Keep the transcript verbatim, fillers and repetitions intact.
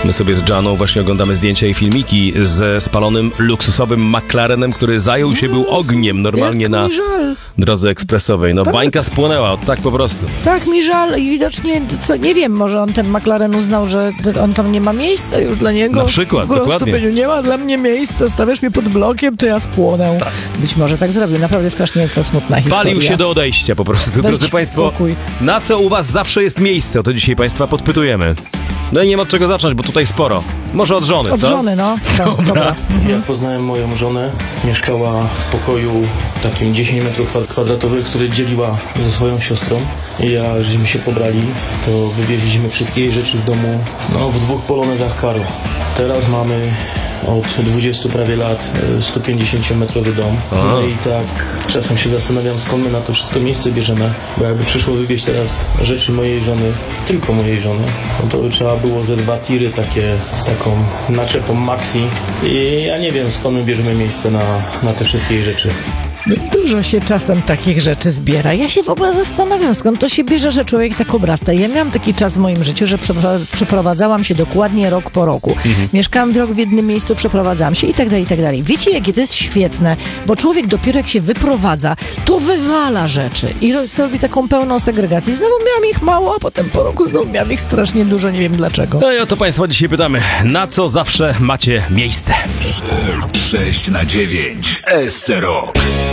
My sobie z Janą właśnie oglądamy zdjęcia i filmiki ze spalonym luksusowym McLarenem, który zajął się był ogniem normalnie Jak na mi żal. drodze ekspresowej. No Tak. bańka spłonęła, tak po prostu. Tak, mi żal i widocznie, co, nie wiem, może on ten McLaren uznał, że on tam nie ma miejsca już dla niego. Na przykład, w ogóle dokładnie. stupieniu, nie ma dla mnie miejsca, stawiasz mnie pod blokiem, to ja spłonę. Tak. Być może tak zrobił, naprawdę strasznie to smutna historia. Palił się do odejścia po prostu. Dajcie Drodzy Państwo, spokój. na co u Was zawsze jest miejsce? O to dzisiaj Państwa podpytujemy. No i nie ma od czego zacząć, bo tutaj sporo. Może od żony, Od co? żony, no. Dobra. Dobra. Ja poznałem moją żonę. Mieszkała w pokoju takim dziesięć metrów kwadratowych, który dzieliła ze swoją siostrą. I ja, żeśmy się pobrali, to wywieźliśmy wszystkie jej rzeczy z domu no, w dwóch polonezach Karo. Teraz mamy od dwudziestu prawie lat sto pięćdziesięciometrowy dom. No i tak czasem się zastanawiam, skąd my na to wszystko miejsce bierzemy, bo jakby przyszło wywieźć teraz rzeczy mojej żony, tylko mojej żony, no to by trzeba było ze dwa tiry takie z taką naczepą maxi i ja nie wiem, skąd my bierzemy miejsce na, na te wszystkie jej rzeczy. Dużo się czasem takich rzeczy zbiera. Ja się w ogóle zastanawiam, skąd to się bierze, że człowiek tak obrasta. Ja miałam taki czas w moim życiu, że przepro- przeprowadzałam się dokładnie rok po roku. Mhm. Mieszkałam rok w jednym miejscu, przeprowadzałam się i tak dalej, i tak dalej. Wiecie, jakie to jest świetne, bo człowiek dopiero jak się wyprowadza, to wywala rzeczy i ro- robi taką pełną segregację. I znowu miałam ich mało, a potem po roku znowu miałam ich strasznie dużo, nie wiem dlaczego. No i o to Państwa dzisiaj pytamy. Na co zawsze macie miejsce? sześć na dziewięć. S C Rock.